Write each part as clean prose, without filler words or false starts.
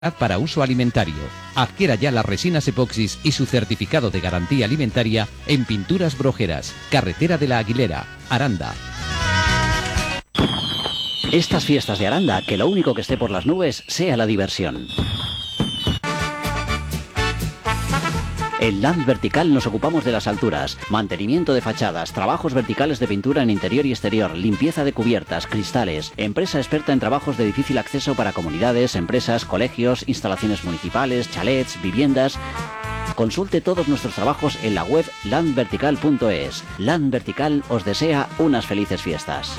para uso alimentario. Adquiera ya las resinas epoxis y su certificado de garantía alimentaria en Pinturas Brojeras, Carretera de la Aguilera, Aranda. Estas fiestas de Aranda, que lo único que esté por las nubes sea la diversión. En Land Vertical nos ocupamos de las alturas, mantenimiento de fachadas, trabajos verticales de pintura en interior y exterior, limpieza de cubiertas, cristales. Empresa experta en trabajos de difícil acceso para comunidades, empresas, colegios, instalaciones municipales, chalets, viviendas. Consulte todos nuestros trabajos en la web landvertical.es. Land Vertical os desea unas felices fiestas.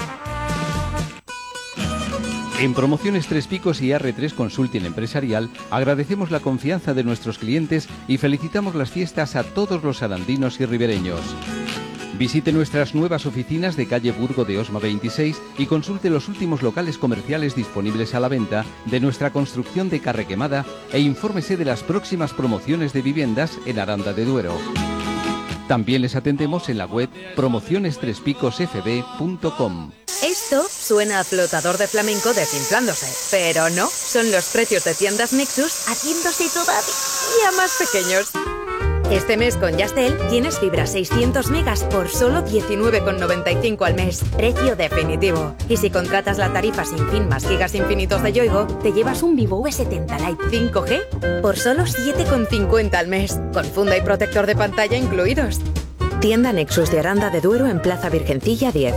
En Promociones Tres Picos y R3 Consulting Empresarial agradecemos la confianza de nuestros clientes y felicitamos las fiestas a todos los arandinos y ribereños. Visite nuestras nuevas oficinas de calle Burgo de Osma 26 y consulte los últimos locales comerciales disponibles a la venta de nuestra construcción de Carrequemada e infórmese de las próximas promociones de viviendas en Aranda de Duero. También les atendemos en la web promocionestrespicosfb.com. Esto suena a flotador de flamenco desinflándose, pero no, son los precios de tiendas Nexus haciéndose todavía más pequeños. Este mes con Yastel tienes fibra 600 megas por solo 19,95 al mes, precio definitivo. Y si contratas la tarifa sin fin más gigas infinitos de Yoigo, te llevas un Vivo V70 Lite 5G por solo 7,50 al mes, con funda y protector de pantalla incluidos. Tienda Nexus de Aranda de Duero en Plaza Virgencilla 10.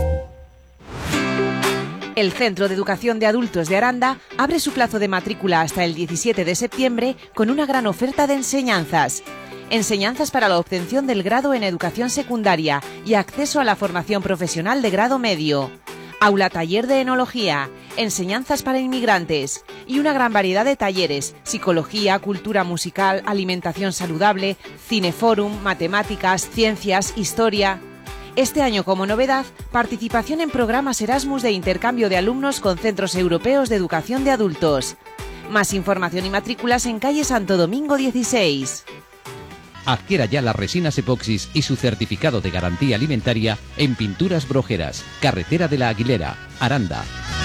El Centro de Educación de Adultos de Aranda abre su plazo de matrícula hasta el 17 de septiembre con una gran oferta de enseñanzas. Enseñanzas para la obtención del grado en educación secundaria y acceso a la formación profesional de grado medio. Aula taller de enología, enseñanzas para inmigrantes y una gran variedad de talleres, psicología, cultura musical, alimentación saludable, cineforum, matemáticas, ciencias, historia. Este año, como novedad, participación en programas Erasmus de intercambio de alumnos con centros europeos de educación de adultos. Más información y matrículas en calle Santo Domingo 16. Adquiera ya las resinas epoxis y su certificado de garantía alimentaria en Pinturas Brojeras, Carretera de la Aguilera, Aranda.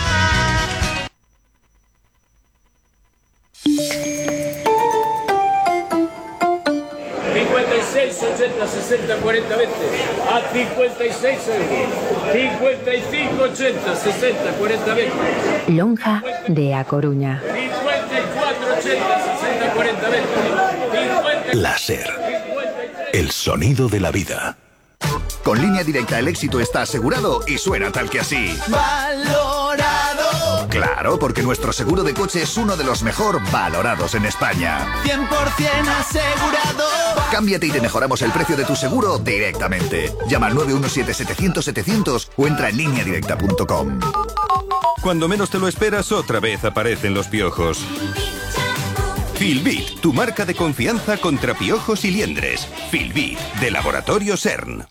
...80, 60, 40, 20... ...a 56 euros... ...55, 80, 60, 40, 20... Lonja de A Coruña. 54, 80, 60, 40, 20... 50... La SER. El sonido de la vida. Con Línea Directa el éxito está asegurado y suena tal que así. ¡Valorado! Claro, porque nuestro seguro de coche es uno de los mejor valorados en España. 100% asegurado. Cámbiate y te mejoramos el precio de tu seguro directamente. Llama al 917-700-700 o entra en lineadirecta.com. Cuando menos te lo esperas, otra vez aparecen los piojos. Filbit, tu marca de confianza contra piojos y liendres. Filbit, de Laboratorio CERN.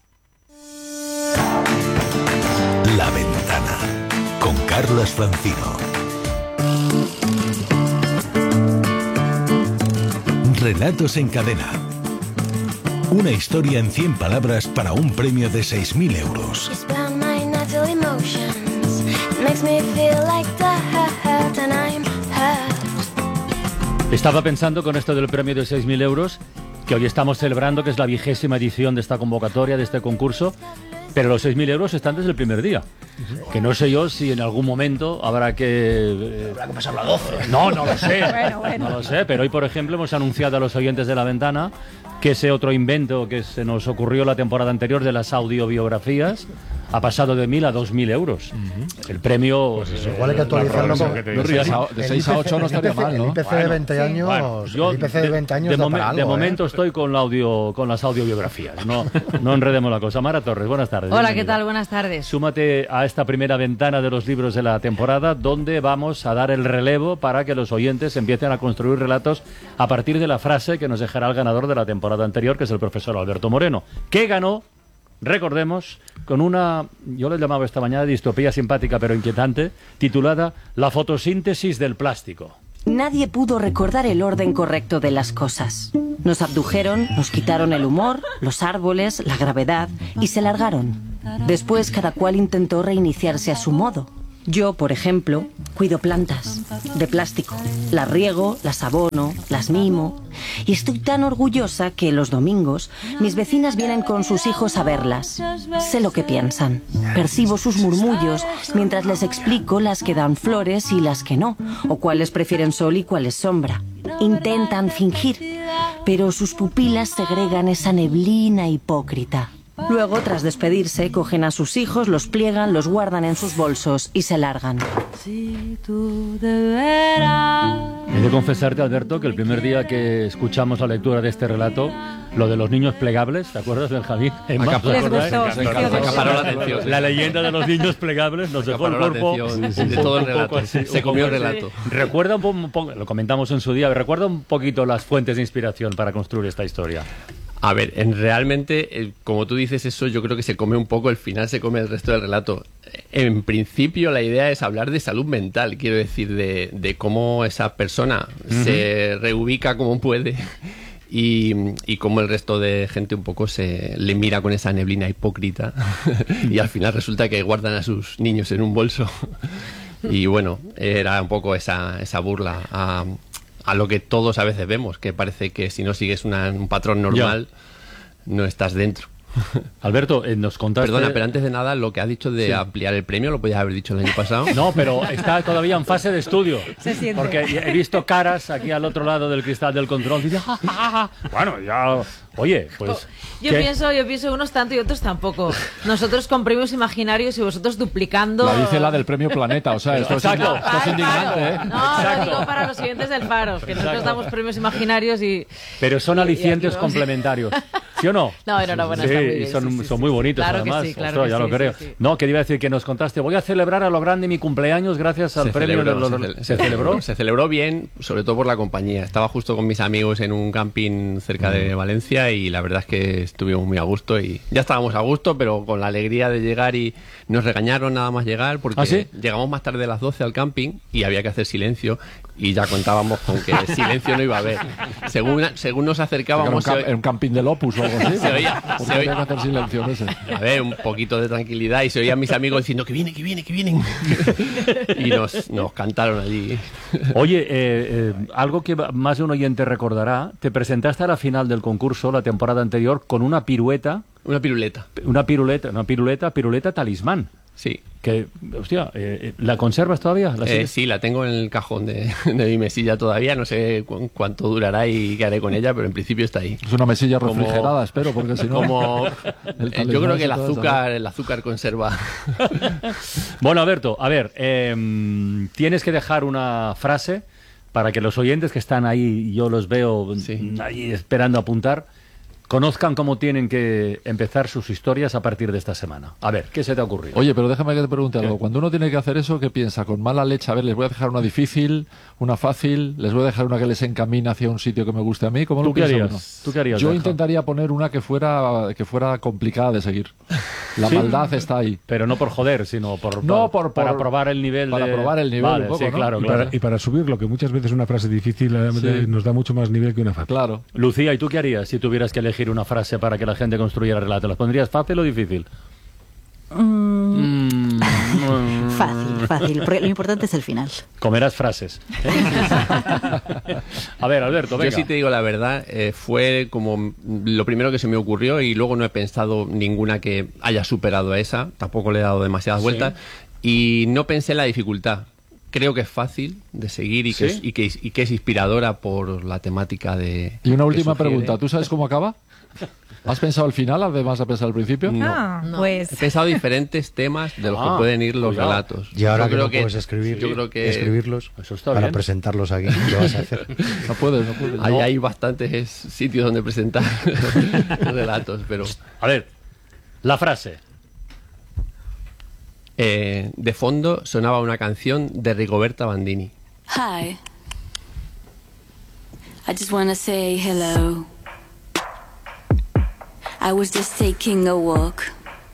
La Ventana, con Carlas Francino. Relatos en cadena. Una historia en 100 palabras para un premio de 6.000 euros. Estaba pensando con esto del premio de 6.000 euros, que hoy estamos celebrando, que es la 20ª edición de esta convocatoria, de este concurso, pero los 6.000 euros están desde el primer día. Que no sé yo si en algún momento habrá que... habrá que pasar la 12. No lo sé. Bueno. No lo sé, pero hoy, por ejemplo, hemos anunciado a los oyentes de La Ventana que ese otro invento que se nos ocurrió la temporada anterior de las audiobiografías ha pasado de 1.000 a 2.000 euros. El premio... Pues eso, igual hay que actualizarlo. De 6 a 8 no estaría mal, ¿no? El IPC de 20 años... Bueno, yo, el IPC de 20 años de momento estoy con las audiobiografías. No enredemos la cosa. Mara Torres, buenas tardes. Hola, ¿qué tal? Buenas tardes. Súmate a esta primera ventana de los libros de la temporada, donde vamos a dar el relevo para que los oyentes empiecen a construir relatos a partir de la frase que nos dejará el ganador de la temporada anterior, que es el profesor Alberto Moreno, que ganó, recordemos, con una, yo le llamaba esta mañana distopía simpática pero inquietante, titulada La fotosíntesis del plástico. Nadie pudo recordar el orden correcto de las cosas. Nos abdujeron, nos quitaron el humor, los árboles, la gravedad y se largaron. Después cada cual intentó reiniciarse a su modo. Yo, por ejemplo, cuido plantas de plástico. Las riego, las abono, las mimo. Y estoy tan orgullosa que los domingos mis vecinas vienen con sus hijos a verlas. Sé lo que piensan. Percibo sus murmullos mientras les explico las que dan flores y las que no, o cuáles prefieren sol y cuáles sombra. Intentan fingir, pero sus pupilas segregan esa neblina hipócrita. Luego, tras despedirse, cogen a sus hijos, los pliegan, los guardan en sus bolsos y se largan. He de confesarte, Alberto, que el primer día que escuchamos la lectura de este relato, lo de los niños plegables, ¿te acuerdas, Benjamín? Acaparó la atención. La leyenda de los niños plegables nos dejó el cuerpo de todo el relato. Se comió el relato. Recuerda un poco, lo comentamos en su día, recuerda un poquito las fuentes de inspiración para construir esta historia. A ver, realmente, como tú dices eso, yo creo que se come un poco, el final se come el resto del relato. En principio la idea es hablar de salud mental, quiero decir, de cómo esa persona se reubica como puede y cómo el resto de gente un poco se le mira con esa neblina hipócrita y al final resulta que guardan a sus niños en un bolso. Y bueno, era un poco esa burla a lo que todos a veces vemos, que parece que si no sigues un patrón normal, no estás dentro. Alberto, nos contaste... Perdona, pero antes de nada, lo que ha dicho de ampliar el premio, lo podías haber dicho el año pasado. No, pero está todavía en fase de estudio. Se siente. Porque he visto caras aquí al otro lado del cristal del control. Dice, bueno, ya... Oye, pues... Yo pienso unos tanto y otros tampoco. Nosotros con premios imaginarios y vosotros duplicando... La dice la del premio Planeta, o sea, esto es indignante, ¿eh? No, lo digo para los siguientes del Faro, que nosotros damos premios imaginarios y... Pero son alicientes complementarios, ¿sí o no? No, enhorabuena, sí, está muy bien. Son muy bonitos, claro además. Que sí, claro que ya sí, lo creo. Sí. No, que iba a decir que nos contaste, voy a celebrar a lo grande mi cumpleaños gracias al premio. ¿Se celebró? Se celebró bien, sobre todo por la compañía. Estaba justo con mis amigos en un camping cerca de Valencia y la verdad es que estuvimos muy a gusto y ya estábamos a gusto, pero con la alegría de llegar y nos regañaron nada más llegar porque llegamos más tarde de las 12 al camping y había que hacer silencio y ya contábamos con que silencio no iba a haber. Según nos acercábamos... ¿Era un camping del Opus o algo así? Se oía que hacer silencio, no sé. A ver, un poquito de tranquilidad y se oían mis amigos diciendo que vienen. Y nos cantaron allí. Oye, algo que más de un oyente recordará, te presentaste a la final del concurso la temporada anterior con una piruleta talismán. Sí. Que, hostia, ¿la conservas todavía? Sí, la tengo en el cajón de mi mesilla todavía. No sé cuánto durará y qué haré con ella, pero en principio está ahí. Es una mesilla refrigerada, espero, porque si no... yo creo que el azúcar conserva. Bueno, Alberto, a ver, tienes que dejar una frase para que los oyentes que están ahí, yo los veo ahí esperando apuntar, conozcan cómo tienen que empezar sus historias a partir de esta semana. A ver, ¿qué se te ha ocurrido? Oye, pero déjame que te pregunte algo. Cuando uno tiene que hacer eso, ¿qué piensa? Con mala leche, a ver, les voy a dejar una difícil, una fácil, les voy a dejar una que les encamina hacia un sitio que me guste a mí. ¿Cómo lo piensas? ¿Tú qué harías? Yo intentaría poner una que fuera complicada de seguir. La maldad está ahí. Pero no por joder, sino para probar el nivel. Para probar el nivel un poco, sí, ¿no? claro. Y para subirlo, que muchas veces una frase difícil nos da mucho más nivel que una fácil. Claro. Lucía, ¿y tú qué harías si tuvieras que elegir una frase para que la gente construyera el relato? ¿Las pondrías fácil o difícil? Fácil, porque lo importante es el final. Comerás frases. A ver, Alberto, venga. Yo sí te digo la verdad, fue como lo primero que se me ocurrió y luego no he pensado ninguna que haya superado a esa, tampoco le he dado demasiadas vueltas y no pensé en la dificultad. Creo que es fácil de seguir y que es inspiradora por la temática de... Y una última pregunta, ¿tú sabes cómo acaba? ¿Has pensado al final, además de pensar al principio? No. Pues... He pensado diferentes temas de los que pueden ir los relatos. Y ahora no puedes escribirlos para presentarlos aquí. ¿Qué vas a hacer? No puedes. Hay bastantes sitios donde presentar relatos, pero... A ver, la frase. De fondo sonaba una canción de Rigoberta Bandini. Hi. I just wanna say hello. I was just taking a walk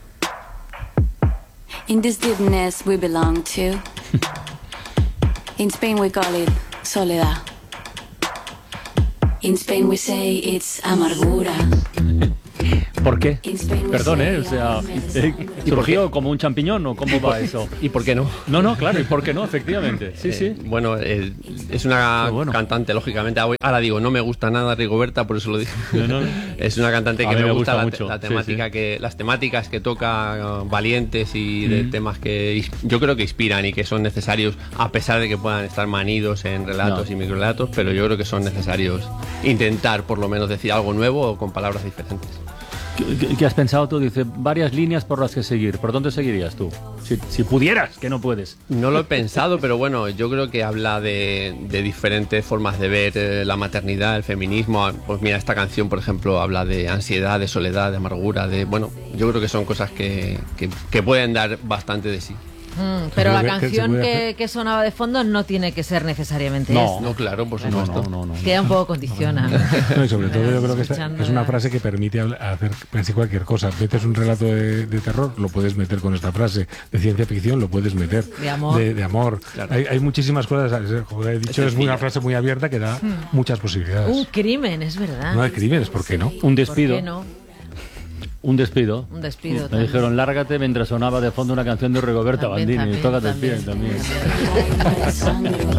in this deepness we belong to. In Spain we call it soledad. In Spain we say it's amargura. ¿Por qué? Perdón, o sea, ¿surgió como un champiñón o cómo va eso? ¿Y por qué no? No, claro, ¿y por qué no? Efectivamente, sí. Bueno, es una cantante, lógicamente, ahora digo, no me gusta nada Rigoberta, por eso lo digo. No. Es una cantante que me gusta mucho. la temática las temáticas que toca, valientes y de temas que yo creo que inspiran y que son necesarios, a pesar de que puedan estar manidos en relatos y microrelatos, pero yo creo que son necesarios intentar por lo menos decir algo nuevo o con palabras diferentes. ¿Qué has pensado tú? Dice, varias líneas por las que seguir. ¿Por dónde seguirías tú? Si pudieras, que no puedes. No lo he pensado, pero bueno, yo creo que habla de diferentes formas de ver la maternidad, el feminismo. Pues mira, esta canción, por ejemplo, habla de ansiedad, de soledad, de amargura, bueno, yo creo que son cosas que pueden dar bastante de sí. Pero la canción que sonaba de fondo no tiene que ser necesariamente esta. No, claro, por supuesto. No. Queda un poco condiciona. No, y sobre todo yo creo que es una frase que permite hacer casi cualquier cosa. Metes un relato de terror, lo puedes meter con esta frase. De ciencia ficción, lo puedes meter. De amor. De amor. Claro. Hay muchísimas cosas. Como he dicho, es una frase muy abierta que da muchas posibilidades. Un crimen, es verdad. No hay crímenes, ¿por qué no? Un despido. ¿Por qué no? Un despido. Me dijeron, lárgate, mientras sonaba de fondo una canción de Rigoberta Bandini. Tócate el pie también.